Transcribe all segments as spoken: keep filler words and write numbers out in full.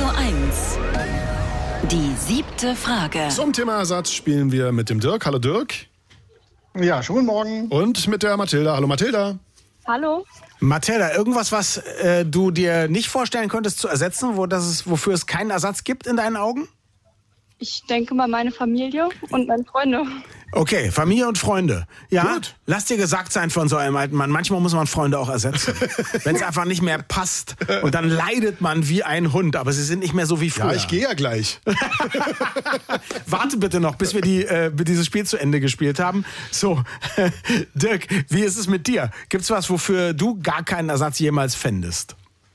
eins. Die siebte Frage. Zum Thema Ersatz spielen wir mit dem Dirk. Hallo Dirk. Ja, schönen Morgen. Und mit der Mathilda. Hallo Mathilda. Hallo. Mathilda, irgendwas, was äh, du dir nicht vorstellen könntest zu ersetzen, wo das es, wofür es keinen Ersatz gibt in deinen Augen? Ich denke mal meine Familie und meine Freunde. Okay, Familie und Freunde. Ja, Gut. Lass dir gesagt sein von so einem alten Mann. Manchmal muss man Freunde auch ersetzen. Wenn es einfach nicht mehr passt. Und dann leidet man wie ein Hund. Aber sie sind nicht mehr so wie früher. Ja, ich gehe ja gleich. Warte bitte noch, bis wir die, äh, dieses Spiel zu Ende gespielt haben. So, Dirk, wie ist es mit dir? Gibt's was, wofür du gar keinen Ersatz jemals fändest?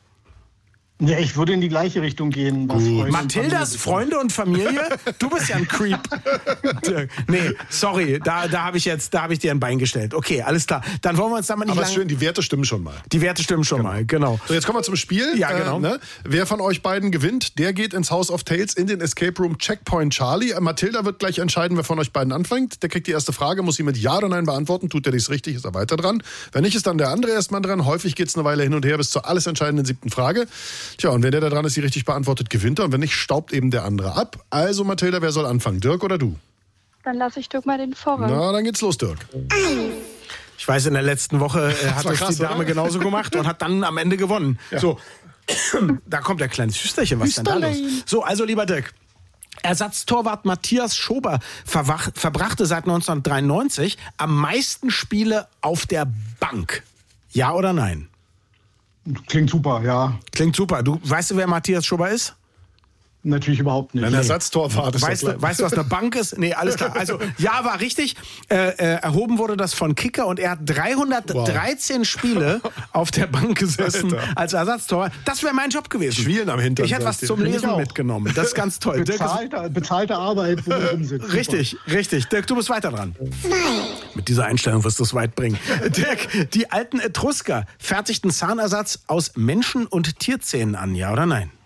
Ja, ich würde in die gleiche Richtung gehen. Was Freunde und Mathildas Familie Freunde und Familie? Du bist ja ein Creep. Dirk. Nee, sorry, da, da habe ich jetzt, da habe ich dir ein Bein gestellt. Okay, alles klar. Dann wollen wir uns da mal nicht Aber lange... ist schön, die Werte stimmen schon mal. Die Werte stimmen schon mal, genau. So, jetzt kommen wir zum Spiel. Ja, genau. Äh, ne? Wer von euch beiden gewinnt, der geht ins House of Tales in den Escape Room Checkpoint Charlie. Äh, Mathilda wird gleich entscheiden, wer von euch beiden anfängt. Der kriegt die erste Frage, muss sie mit Ja oder Nein beantworten. Tut er dies richtig, ist er weiter dran. Wenn nicht, ist dann der andere erstmal dran. Häufig geht es eine Weile hin und her bis zur alles entscheidenden siebten Frage. Tja, und wenn der da dran ist, die richtig beantwortet, gewinnt er. Und wenn nicht, staubt eben der andere ab. Also Mathilda, wer soll anfangen? Dirk oder du? Dann lasse ich Dirk mal den Vorrang. Na, dann geht's los, Dirk. Ich weiß, in der letzten Woche äh, hat war das krass, die Dame oder? genauso gemacht und hat dann am Ende gewonnen. Ja. So, da kommt der kleine Schüsterchen, was ist denn da los? So, also lieber Dirk. Ersatztorwart Matthias Schober verwach, verbrachte seit neunzehnhundertdreiundneunzig am meisten Spiele auf der Bank. Ja oder nein? Klingt super, ja. Klingt super. Du weißt du, wer Matthias Schober ist? Natürlich überhaupt nicht. Ein Ersatztorwart ist Weißt doch du, klar. weißt du, was eine Bank ist? Nee, alles klar. Also, ja, war richtig. Äh, äh, erhoben wurde das von Kicker und er hat dreihundertdreizehn Wow. Spiele auf der Bank gesessen Alter. als Ersatztorwart. Das wäre mein Job gewesen. Schwielen am Hintern. Ich hätte was sagt zum ihr. Lesen auch. mitgenommen. Das ist ganz toll. Dirk ist, Bezahlte, bezahlte Arbeit, wo wir rumsitzen. Super. richtig, richtig. Dirk, du bist weiter dran. Mit dieser Einstellung wirst du es weit bringen. Dirk, die alten Etrusker fertigten Zahnersatz aus Menschen- und Tierzähnen an, ja oder nein?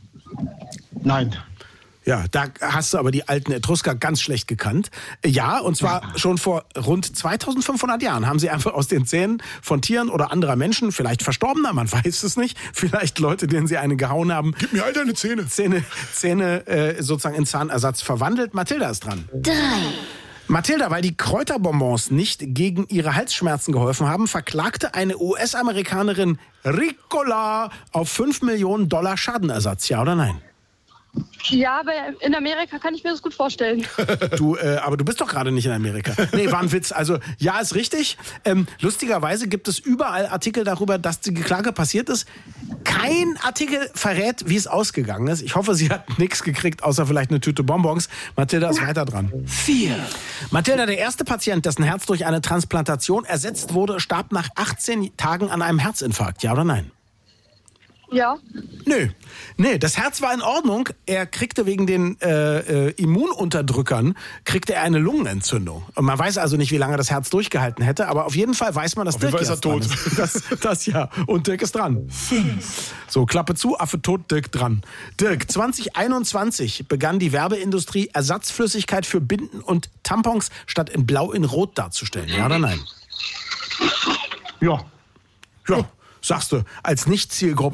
Nein. Ja, da hast du aber die alten Etrusker ganz schlecht gekannt. Ja, und zwar schon vor rund zweitausendfünfhundert Jahren haben sie einfach aus den Zähnen von Tieren oder anderer Menschen, vielleicht Verstorbener, man weiß es nicht, vielleicht Leute, denen sie eine gehauen haben, Gib mir all deine Zähne. Zähne, Zähne äh, sozusagen in Zahnersatz verwandelt. Mathilda ist dran. drei. Mathilda, weil die Kräuterbonbons nicht gegen ihre Halsschmerzen geholfen haben, verklagte eine U S-Amerikanerin Ricola auf fünf Millionen Dollar Schadenersatz. Ja oder nein? Ja, aber in Amerika kann ich mir das gut vorstellen. Du, äh, aber du bist doch gerade nicht in Amerika. Nee, war ein Witz. Also, ja, ist richtig. Ähm, lustigerweise gibt es überall Artikel darüber, dass die Klage passiert ist. Kein Artikel verrät, wie es ausgegangen ist. Ich hoffe, sie hat nichts gekriegt, außer vielleicht eine Tüte Bonbons. Mathilda ist weiter dran. vier. Mathilda, der erste Patient, dessen Herz durch eine Transplantation ersetzt wurde, starb nach achtzehn Tagen an einem Herzinfarkt. Ja oder nein? Ja. Nö. Nee, das Herz war in Ordnung. Er kriegte wegen den äh, äh, Immununterdrückern kriegte er eine Lungenentzündung. Und man weiß also nicht, wie lange das Herz durchgehalten hätte, aber auf jeden Fall weiß man, dass Auf jeden Dirk Fall ist er jetzt tot. dran ist. Das, das ja. Und Dirk ist dran. fünf. So, Klappe zu, Affe tot, Dirk dran. Dirk, zwanzig einundzwanzig begann die Werbeindustrie, Ersatzflüssigkeit für Binden und Tampons statt in Blau in Rot darzustellen. Ja oder nein? Ja. Ja, sagst du, als Nicht-Zielgruppe